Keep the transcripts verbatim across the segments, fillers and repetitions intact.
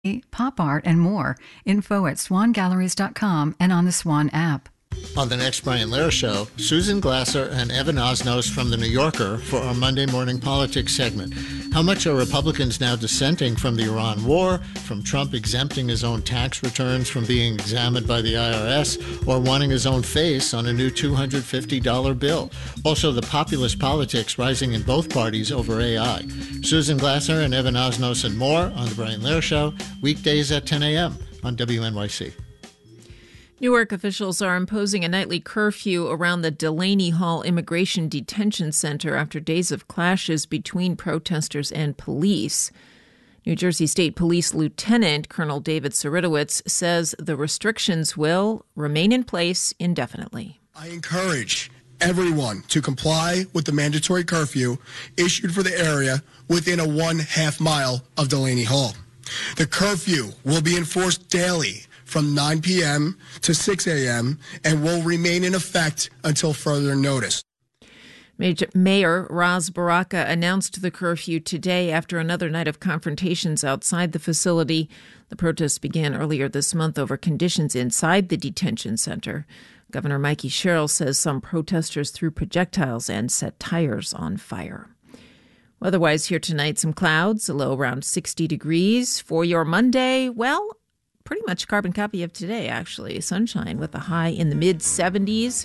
pop art, and more. Info at swan galleries dot com and on the Swan app. On the next Brian Lehrer Show, Susan Glasser and Evan Osnos from The New Yorker for our Monday Morning Politics segment. How much are Republicans now dissenting from the Iran war, from Trump exempting his own tax returns from being examined by the I R S, or wanting his own face on a new two hundred fifty dollars bill? Also, the populist politics rising in both parties over A I. Susan Glasser and Evan Osnos and more on The Brian Lehrer Show, weekdays at ten a.m. on W N Y C. Newark officials are imposing a nightly curfew around the Delaney Hall Immigration Detention Center after days of clashes between protesters and police. New Jersey State Police Lieutenant Colonel David Saritowicz says the restrictions will remain in place indefinitely. I encourage everyone to comply with the mandatory curfew issued for the area within a one half mile of Delaney Hall. The curfew will be enforced daily from nine p.m. to six a.m. and will remain in effect until further notice. Major, Mayor Ras Baraka announced the curfew today after another night of confrontations outside the facility. The protests began earlier this month over conditions inside the detention center. Governor Mikey Sherrill says some protesters threw projectiles and set tires on fire. Otherwise, here tonight, some clouds, a low around sixty degrees. For your Monday, well, pretty much carbon copy of today, actually. Sunshine with a high in the mid seventies.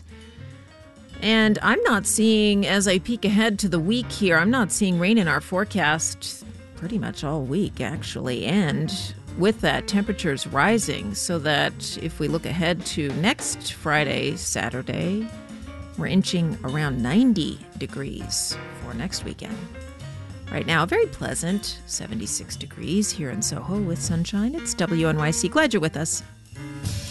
And I'm not seeing, as I peek ahead to the week here, I'm not seeing rain in our forecast pretty much all week, actually. And with that, temperatures rising so that if we look ahead to next Friday, Saturday, we're inching around ninety degrees for next weekend. Right now, very pleasant, seventy-six degrees here in Soho with sunshine. It's W N Y C. Glad you're with us.